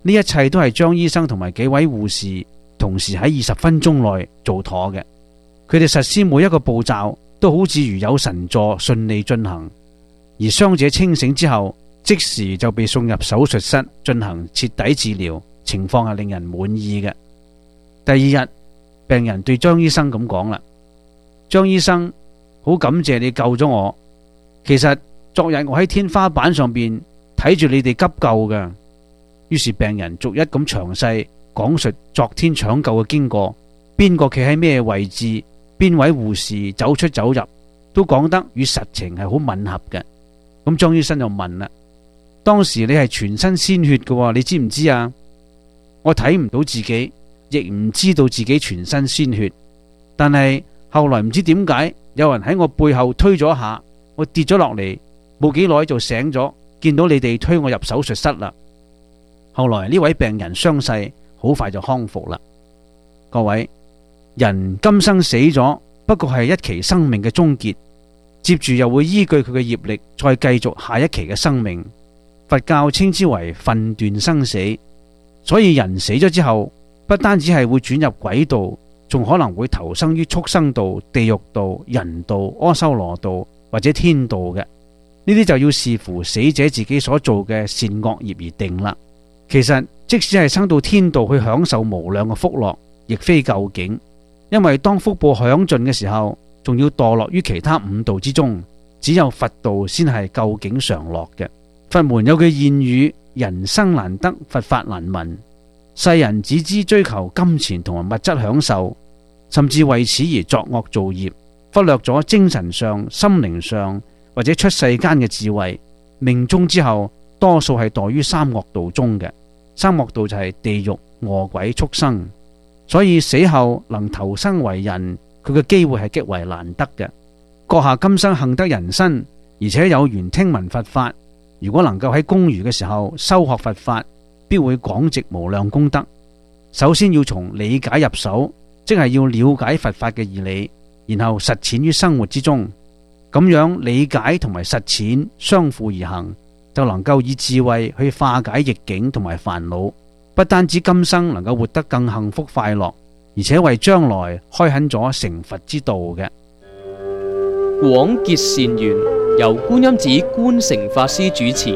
呢一切都係張醫生同埋幾位護士同時喺20分鐘內做妥嘅。佢哋實施每一個步驟都好似如有神助，順利進行。而傷者清醒之後，即時就被送入手術室進行徹底治療，情況係令人滿意嘅。第二日，病人對張醫生咁講啦：張醫生，好感謝你救咗我。其實昨日我喺天花板上邊睇住你哋急救嘅。於是病人逐一咁詳細講述昨天搶救嘅經過，邊個企喺咩位置，邊位護士走出走入，都講得與實情係好吻合嘅。咁張醫生就問啦：當時你係全身鮮血嘅，你知唔知啊？我睇唔到自己，亦唔知道自己全身鮮血，但係後來唔知點解，有人喺我背後推咗一下，我跌咗落嚟，冇幾耐就醒咗，見到你哋推我入手術室啦。後來呢位病人傷勢好快就康復啦。各位，人今生死咗，不過係一期生命嘅終結，接住又會依據佢嘅業力再繼續下一期嘅生命。佛教稱之為分段生死，所以人死咗之後，不單止係會轉入鬼道，仲可能會投生於畜生道、地獄道、人道、阿修羅道或者天道嘅。呢啲就要視乎死者自己所做嘅善惡業而定啦。其實即使係生到天道去享受無量嘅福樂，亦非究竟，因為當福報享盡嘅時候，仲要墮落於其他5道之中，只有佛道先係究竟常樂嘅。佛門有句諺語：人生難得，佛法難聞。世人只知追求金錢同埋物質享受，甚至為此而作惡造業，忽略咗精神上、心靈上或者出世間嘅智慧。命終之後，多數係墮於三惡道中嘅。三惡道就係地獄、餓鬼、畜生。所以死後能投生為人，佢嘅機會係極為難得嘅。閣下今生幸得人身，而且有緣聽聞佛法，如果能夠喺公餘嘅時候修學佛法，必會廣植無量功德。首先要從理解入手，即係要了解佛法嘅義理，然後實踐於生活之中。咁樣理解同埋實踐相輔而行，就能夠以智慧去化解逆境同埋煩惱，不單止今生能夠活得更幸福快樂，而且為將來開墾咗成佛之道嘅。 廣結善緣，由觀音寺觀誠法師主持。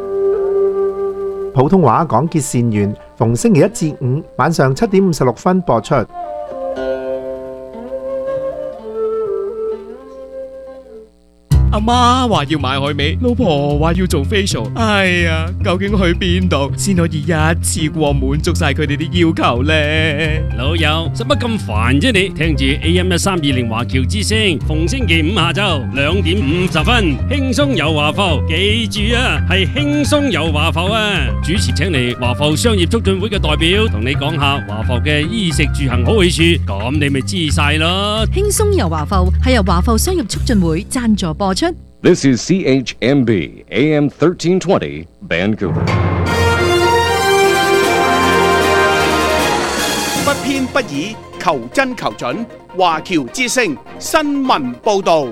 普通話廣結善緣，逢星期1至5晚上7點56分播出。 阿媽話要買海味，老婆話要做 facial， 哎呀，究竟去邊度先可以一次過滿足晒佢哋啲要求呢？ 老友，使乜咁煩啫你？聽住 AM1320華僑之聲，逢星期5下晝2點50分，輕鬆有華埠，記住啊，係輕鬆有華埠啊！主持請嚟華埠商業促進會嘅代表，同你講下華埠嘅衣食住行好去處，咁你咪知晒咯。 輕鬆有華埠係由華埠商業促進會贊助播出。 This is CHMB AM 1320 Vancouver。 不偏不倚，求真求準，華僑之聲新聞報道。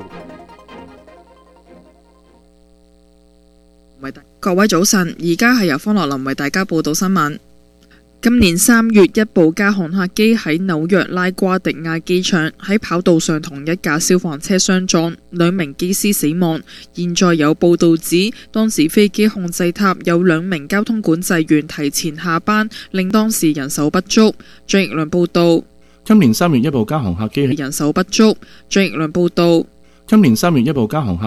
各位早晨，而家係由方樂林為大家報道新聞。今年3月，一部加航客機喺紐約拉瓜迪亞機場喺跑道上同一架消防車相撞，2名機師死亡。現在有報道指，當時飛機控制塔有2名交通管制員提前下班，令當時人手不足。張奕良報道。 今年3月，一部加航客機人手不足。張奕良報道。 今年3月，一部加航客